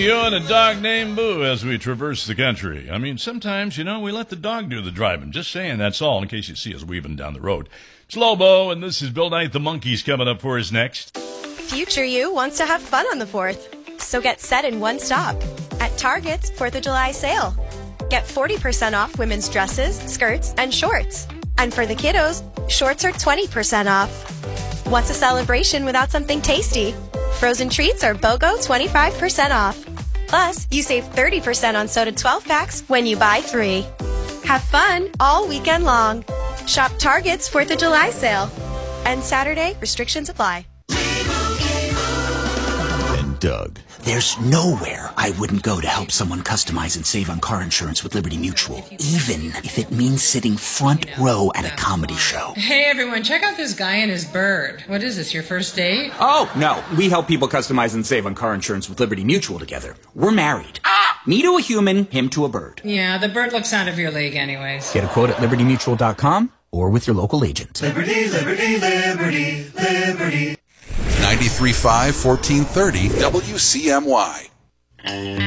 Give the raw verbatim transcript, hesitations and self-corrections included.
you and a dog named Boo as we traverse the country. I mean, sometimes, you know, we let the dog do the driving. Just saying, that's all, in case you see us weaving down the road. It's Lobo, and this is Bill Knight, the Monkeys, coming up for us next. Future you wants to have fun on the fourth. So get set in one stop. At Target's fourth of July sale. Get forty percent off women's dresses, skirts, and shorts. And for the kiddos, shorts are twenty percent off. What's a celebration without something tasty? Frozen treats are BOGO twenty-five percent off. Plus, you save thirty percent on soda twelve packs when you buy three. Have fun all weekend long. Shop Target's fourth of July sale. And Saturday, restrictions apply. And Doug. There's nowhere I wouldn't go to help someone customize and save on car insurance with Liberty Mutual, even if it means sitting front row at a comedy show. Hey everyone, check out this guy and his bird. What is this, your first date? Oh, no. We help people customize and save on car insurance with Liberty Mutual together. We're married. Me to a human, him to a bird. Yeah, the bird looks out of your league anyways. Get a quote at liberty mutual dot com or with your local agent. Liberty, liberty, liberty, liberty. ninety-three point five, fourteen thirty W C M Y.